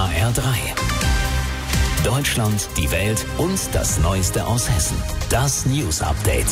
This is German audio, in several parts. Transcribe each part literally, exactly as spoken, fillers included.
H R drei. Deutschland, die Welt und das Neueste aus Hessen. Das News Update.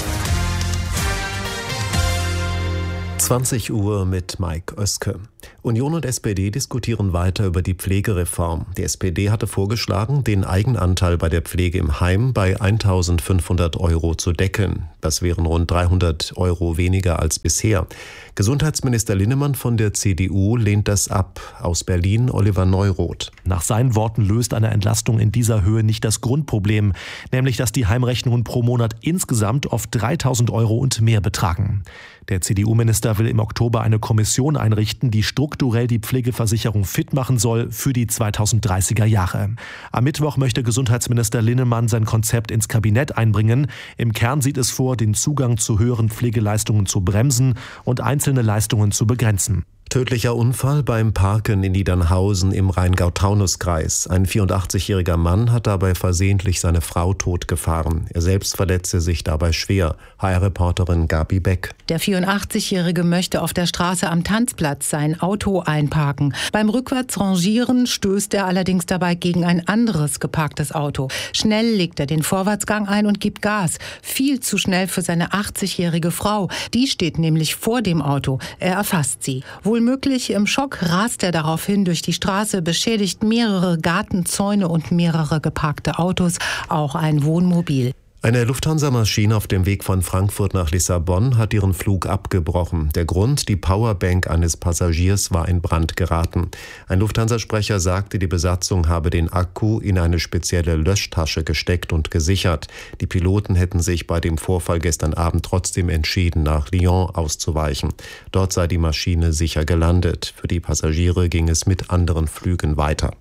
zwanzig Uhr mit Mike Oeske. Union und S P D diskutieren weiter über die Pflegereform. Die S P D hatte vorgeschlagen, den Eigenanteil bei der Pflege im Heim bei eintausendfünfhundert Euro zu deckeln. Das wären rund dreihundert Euro weniger als bisher. Gesundheitsminister Linnemann von der C D U lehnt das ab. Aus Berlin Oliver Neuroth. Nach seinen Worten löst eine Entlastung in dieser Höhe nicht das Grundproblem, nämlich dass die Heimrechnungen pro Monat insgesamt oft dreitausend Euro und mehr betragen. Der C D U-Minister will im Oktober eine Kommission einrichten, die strukturell die Pflegeversicherung fit machen soll für die zweitausenddreißiger Jahre. Am Mittwoch möchte Gesundheitsminister Linnemann sein Konzept ins Kabinett einbringen. Im Kern sieht es vor, den Zugang zu höheren Pflegeleistungen zu bremsen und einzelne Leistungen zu begrenzen. Tödlicher Unfall beim Parken in Niedernhausen im Rheingau-Taunus-Kreis. Ein vierundachtzigjähriger Mann hat dabei versehentlich seine Frau totgefahren. Er selbst verletzte sich dabei schwer. H R-Reporterin Gabi Beck. Der vierundachtzigjährige möchte auf der Straße am Tanzplatz sein Auto einparken. Beim Rückwärtsrangieren stößt er allerdings dabei gegen ein anderes geparktes Auto. Schnell legt er den Vorwärtsgang ein und gibt Gas. Viel zu schnell für seine achtzigjährige Frau. Die steht nämlich vor dem Auto. Er erfasst sie. Wohl Möglich im Schock rast er daraufhin durch die Straße, beschädigt mehrere Gartenzäune und mehrere geparkte Autos, auch ein Wohnmobil. Eine Lufthansa-Maschine auf dem Weg von Frankfurt nach Lissabon hat ihren Flug abgebrochen. Der Grund, die Powerbank eines Passagiers war in Brand geraten. Ein Lufthansa-Sprecher sagte, die Besatzung habe den Akku in eine spezielle Löschtasche gesteckt und gesichert. Die Piloten hätten sich bei dem Vorfall gestern Abend trotzdem entschieden, nach Lyon auszuweichen. Dort sei die Maschine sicher gelandet. Für die Passagiere ging es mit anderen Flügen weiter.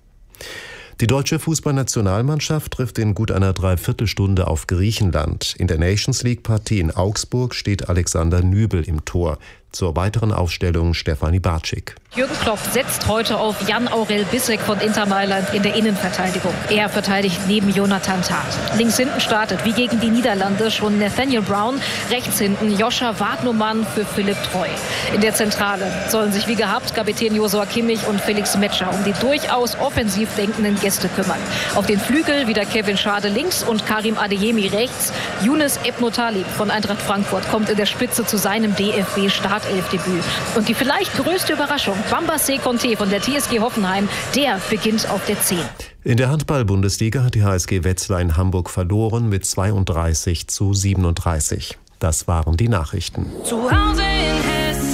Die deutsche Fußballnationalmannschaft trifft in gut einer Dreiviertelstunde auf Griechenland. In der Nations-League-Partie in Augsburg steht Alexander Nübel im Tor. Zur weiteren Aufstellung Stefanie Bartschik. Jürgen Klopp setzt heute auf Jan-Aurel Bissek von Inter Mailand in der Innenverteidigung. Er verteidigt neben Jonathan Tah. Links hinten startet, wie gegen die Niederlande, schon Nathaniel Brown. Rechts hinten Joscha Wagnumann für Philipp Treu. In der Zentrale sollen sich wie gehabt Kapitän Josua Kimmich und Felix Metscher um die durchaus offensiv denkenden Gäste kümmern. Auf den Flügel wieder Kevin Schade links und Karim Adeyemi rechts. Younes Ebnotalib von Eintracht Frankfurt kommt in der Spitze zu seinem D F B-Startelfdebüt. Und die vielleicht größte Überraschung, Bamba Conte von der T S G Hoffenheim, der beginnt auf der zehn. In der Handball-Bundesliga hat die H S G Wetzlar in Hamburg verloren mit zweiunddreißig zu siebenunddreißig. Das waren die Nachrichten. Zu Hause in Hessen.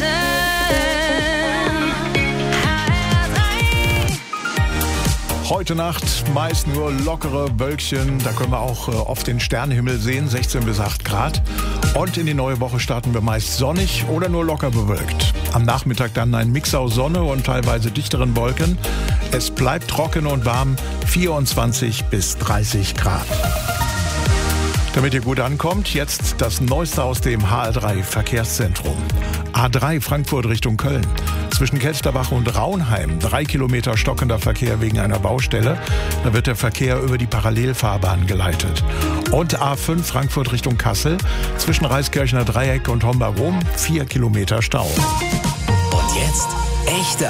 Heute Nacht meist nur lockere Wölkchen, da können wir auch oft den Sternenhimmel sehen, sechzehn bis acht Grad. Und in die neue Woche starten wir meist sonnig oder nur locker bewölkt. Am Nachmittag dann ein Mix aus Sonne und teilweise dichteren Wolken. Es bleibt trocken und warm, vierundzwanzig bis dreißig Grad. Damit ihr gut ankommt, jetzt das Neueste aus dem H R drei Verkehrszentrum. A drei Frankfurt Richtung Köln. Zwischen Kelsterbach und Raunheim drei Kilometer stockender Verkehr wegen einer Baustelle. Da wird der Verkehr über die Parallelfahrbahn geleitet. Und A fünf Frankfurt Richtung Kassel. Zwischen Reiskirchner Dreieck und Homberg-Rom vier Kilometer Stau. Und jetzt echte